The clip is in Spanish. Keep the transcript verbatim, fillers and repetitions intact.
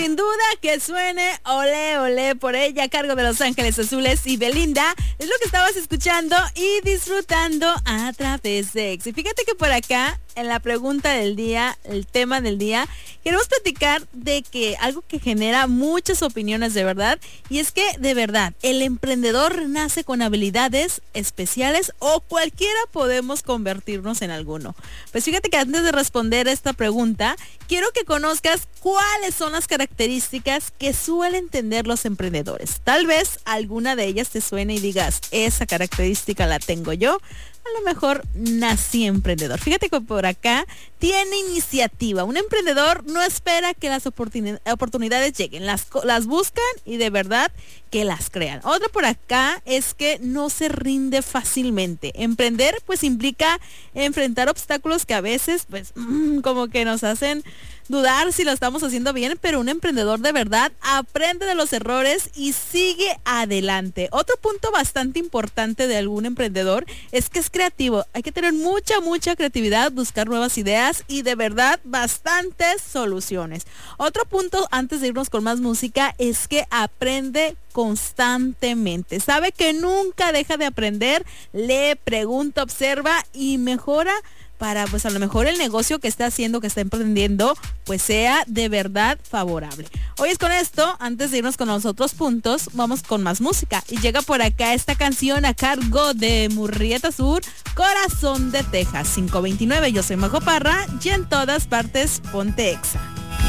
Sin duda que suene Olé Olé por ella a cargo de Los Ángeles Azules y Belinda. Es lo que estabas escuchando y disfrutando a través de X. Y fíjate que por acá, en la pregunta del día, el tema del día, queremos platicar de que algo que genera muchas opiniones de verdad, y es que de verdad, el emprendedor nace con habilidades especiales o cualquiera podemos convertirnos en alguno. Pues fíjate que antes de responder esta pregunta, quiero que conozcas cuáles son las características que suelen tener los emprendedores. Tal vez alguna de ellas te suene y digas, esa característica la tengo yo. A lo mejor nací emprendedor. Fíjate que por acá tiene iniciativa. Un emprendedor no espera que las oportuni- oportunidades lleguen, las, las buscan y de verdad que las crean. Otra por acá es que no se rinde fácilmente. Emprender pues implica enfrentar obstáculos que a veces pues mmm, como que nos hacen dudar si lo estamos haciendo bien, pero un emprendedor de verdad aprende de los errores y sigue adelante. Otro punto bastante importante de algún emprendedor es que es creativo. Hay que tener mucha, mucha creatividad, buscar nuevas ideas y de verdad bastantes soluciones. Otro punto antes de irnos con más música es que aprende constantemente. Sabe que nunca deja de aprender, lee, pregunta, observa y mejora para pues a lo mejor el negocio que está haciendo, que está emprendiendo, pues sea de verdad favorable. Hoy es con esto, antes de irnos con los otros puntos, vamos con más música. Y llega por acá esta canción a cargo de Murrieta Sur, Corazón de Texas, cinco veintinueve. Yo soy Majo Parra y en todas partes ponte Exa.